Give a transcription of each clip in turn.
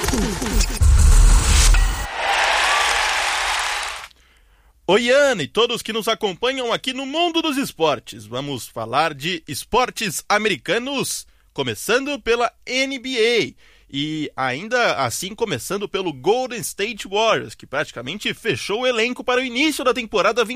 Oi, Ana e todos que nos acompanham aqui no Mundo dos Esportes. Vamos falar de esportes americanos, começando pela NBA. E ainda assim começando pelo Golden State Warriors, que praticamente fechou o elenco para o início da temporada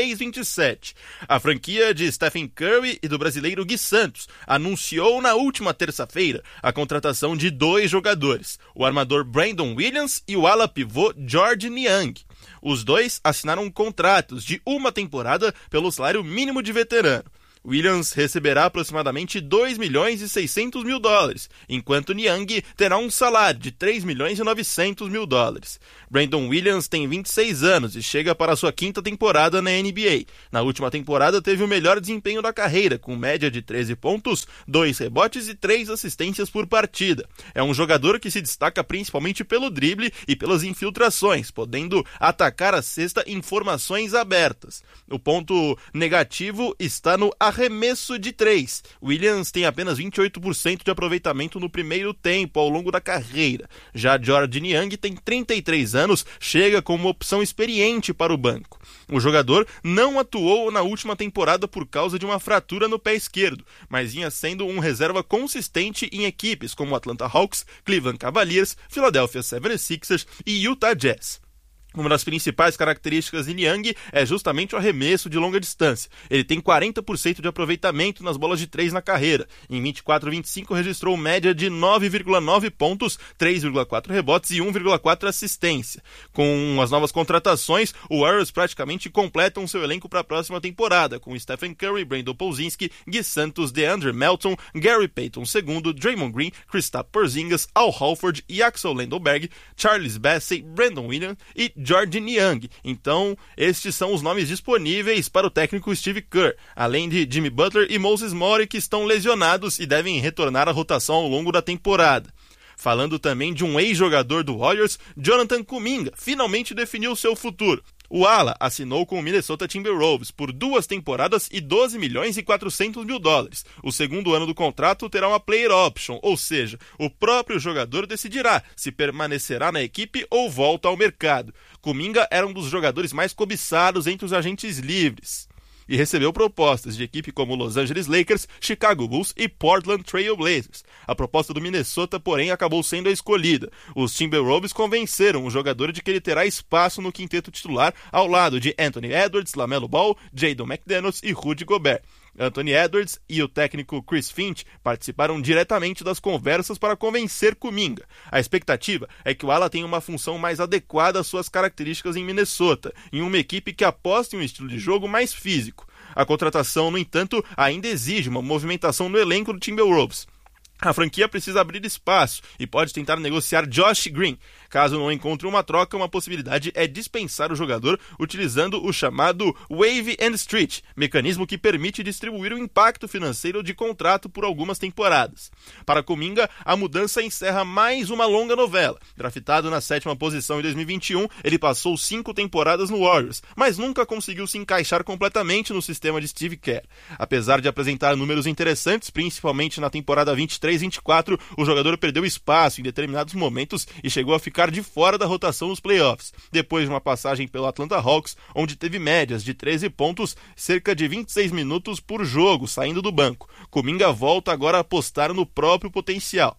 26-27. A franquia de Stephen Curry e do brasileiro Gui Santos anunciou na última terça-feira a contratação de 2 jogadores, o armador Brandon Williams e o ala pivô Georges Niang. Os dois assinaram contratos de uma temporada pelo salário mínimo de veterano. Williams receberá aproximadamente 2 milhões e 600 mil dólares, enquanto Niang terá um salário de 3 milhões e 900 mil dólares. Brandon Williams tem 26 anos e chega para a sua 5ª temporada na NBA. Na última temporada teve o melhor desempenho da carreira, com média de 13 pontos, 2 rebotes e 3 assistências por partida. É um jogador que se destaca principalmente pelo drible e pelas infiltrações, podendo atacar a cesta em formações abertas. O ponto negativo está no arremesso de 3. Williams tem apenas 28% de aproveitamento no primeiro tempo ao longo da carreira. Já Georges Niang tem 33 anos, chega como uma opção experiente para o banco. O jogador não atuou na última temporada por causa de uma fratura no pé esquerdo, mas vinha sendo um reserva consistente em equipes como Atlanta Hawks, Cleveland Cavaliers, Philadelphia 76ers e Utah Jazz. Uma das principais características de Niang é justamente o arremesso de longa distância. Ele tem 40% de aproveitamento nas bolas de 3 na carreira. Em 24-25 registrou média de 9,9 pontos, 3,4 rebotes e 1,4 assistência. Com as novas contratações, o Warriors praticamente completam seu elenco para a próxima temporada, com Stephen Curry, Brandon Pozinski, Gui Santos, DeAndre Melton, Gary Payton II, Draymond Green, Kristaps Porzingis, Al Horford, Axel Lendelberg, Charles Bassey, Brandon Williams e Georges Niang. Então, estes são os nomes disponíveis para o técnico Steve Kerr, além de Jimmy Butler e Moses Moody, que estão lesionados e devem retornar à rotação ao longo da temporada. Falando também de um ex-jogador do Warriors, Jonathan Kuminga finalmente definiu seu futuro. O ala assinou com o Minnesota Timberwolves por 2 temporadas e 12 milhões e 400 mil dólares. O segundo ano do contrato terá uma player option, ou seja, o próprio jogador decidirá se permanecerá na equipe ou volta ao mercado. Kuminga era um dos jogadores mais cobiçados entre os agentes livres e recebeu propostas de equipe como Los Angeles Lakers, Chicago Bulls e Portland Trail Blazers. A proposta do Minnesota, porém, acabou sendo a escolhida. Os Timberwolves convenceram o jogador de que ele terá espaço no quinteto titular ao lado de Anthony Edwards, LaMelo Ball, Jaden McDaniels e Rudy Gobert. Anthony Edwards e o técnico Chris Finch participaram diretamente das conversas para convencer Kuminga. A expectativa é que o ala tenha uma função mais adequada às suas características em Minnesota, em uma equipe que aposta em um estilo de jogo mais físico. A contratação, no entanto, ainda exige uma movimentação no elenco do Timberwolves. A franquia precisa abrir espaço e pode tentar negociar Josh Green. Caso não encontre uma troca, uma possibilidade é dispensar o jogador utilizando o chamado Wave and Street, mecanismo que permite distribuir o impacto financeiro de contrato por algumas temporadas. Para Kuminga, a mudança encerra mais uma longa novela. Draftado na 7ª posição em 2021, ele passou 5 temporadas no Warriors, mas nunca conseguiu se encaixar completamente no sistema de Steve Kerr. Apesar de apresentar números interessantes, principalmente na temporada 23-24, o jogador perdeu espaço em determinados momentos e chegou a ficar de fora da rotação nos playoffs, depois de uma passagem pelo Atlanta Hawks, onde teve médias de 13 pontos, cerca de 26 minutos por jogo, saindo do banco. Kuminga volta agora a apostar no próprio potencial.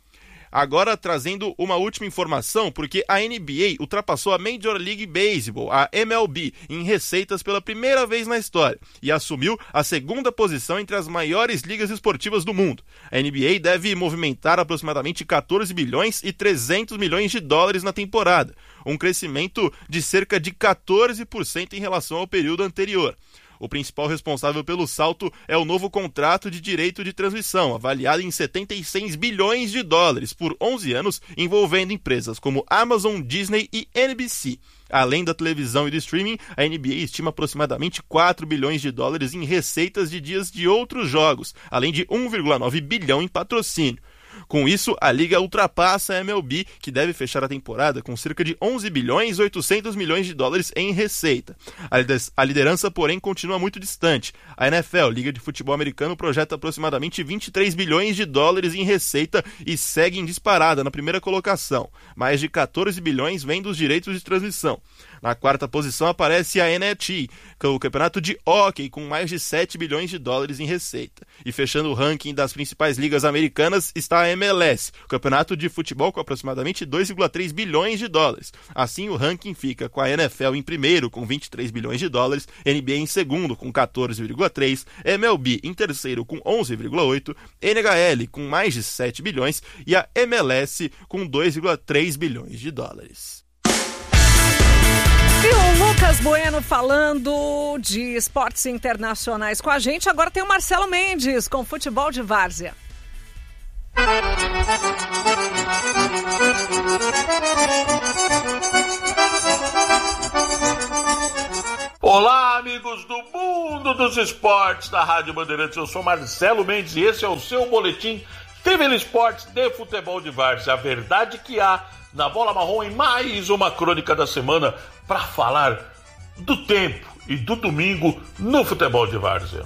Agora trazendo uma última informação, porque a NBA ultrapassou a Major League Baseball, a MLB, em receitas pela primeira vez na história e assumiu a 2ª posição entre as maiores ligas esportivas do mundo. A NBA deve movimentar aproximadamente 14 bilhões e 300 milhões de dólares na temporada, um crescimento de cerca de 14% em relação ao período anterior. O principal responsável pelo salto é o novo contrato de direito de transmissão, avaliado em 76 bilhões de dólares por 11 anos, envolvendo empresas como Amazon, Disney e NBC. Além da televisão e do streaming, a NBA estima aproximadamente 4 bilhões de dólares em receitas de dias de outros jogos, além de 1,9 bilhão em patrocínio. Com isso, a liga ultrapassa a MLB, que deve fechar a temporada com cerca de 11 bilhões e 800 milhões de dólares em receita. A liderança, porém, continua muito distante. A NFL, Liga de Futebol Americano, projeta aproximadamente 23 bilhões de dólares em receita e segue em disparada na primeira colocação. Mais de 14 bilhões vêm dos direitos de transmissão. Na quarta posição aparece a NHL, o campeonato de hóquei, com mais de 7 bilhões de dólares em receita. E fechando o ranking das principais ligas americanas está a MLS, o campeonato de futebol com aproximadamente 2,3 bilhões de dólares. Assim, o ranking fica com a NFL em primeiro, com 23 bilhões de dólares, NBA em segundo, com 14,3, MLB em terceiro, com 11,8, NHL com mais de 7 bilhões e a MLS com 2,3 bilhões de dólares. E o Lucas Bueno falando de esportes internacionais com a gente. Agora tem o Marcelo Mendes com futebol de várzea. Olá, amigos do mundo dos esportes da Rádio Bandeirantes. Eu sou Marcelo Mendes e esse é o seu boletim TV Esportes de futebol de várzea. A verdade que há na Bola Marrom em mais uma crônica da semana para falar do tempo e do domingo no futebol de várzea.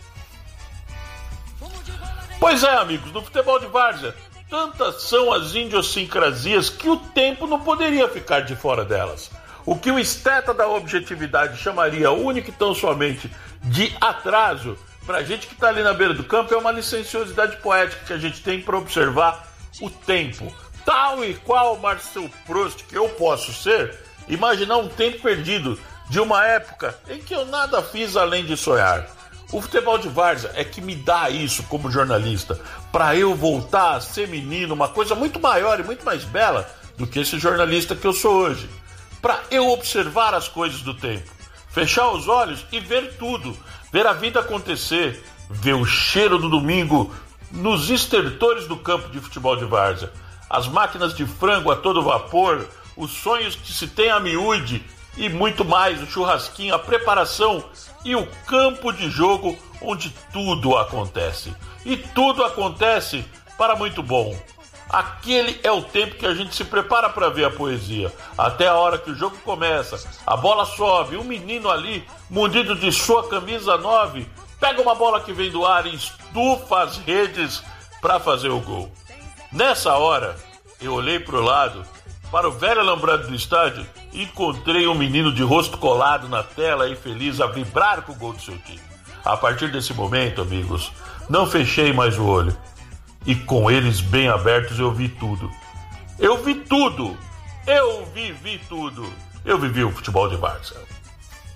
Pois é, amigos, no futebol de várzea, tantas são as idiosincrasias que o tempo não poderia ficar de fora delas. O que o esteta da objetividade chamaria única e tão somente de atraso, pra gente que tá ali na beira do campo, é uma licenciosidade poética que a gente tem para observar o tempo. Tal e qual Marcel Proust que eu posso ser, imaginar um tempo perdido de uma época em que eu nada fiz além de sonhar. O futebol de várzea é que me dá isso como jornalista, para eu voltar a ser menino, uma coisa muito maior e muito mais bela do que esse jornalista que eu sou hoje. Para eu observar as coisas do tempo, fechar os olhos e ver tudo, ver a vida acontecer, ver o cheiro do domingo nos estertores do campo de futebol de várzea, as máquinas de frango a todo vapor, os sonhos que se tem a miúde e muito mais, o churrasquinho, a preparação e o campo de jogo onde tudo acontece. E tudo acontece para muito bom. Aquele é o tempo que a gente se prepara para ver a poesia. Até a hora que o jogo começa, a bola sobe, um menino ali, mundido de sua camisa 9, pega uma bola que vem do ar e estufa as redes para fazer o gol. Nessa hora, eu olhei para o lado, para o velho alambrado do estádio, e encontrei um menino de rosto colado na tela e feliz a vibrar com o gol do seu time. A partir desse momento, amigos, não fechei mais o olho. E com eles bem abertos eu vi tudo. Eu vi tudo! Eu vivi tudo! Eu vivi o futebol de várzea.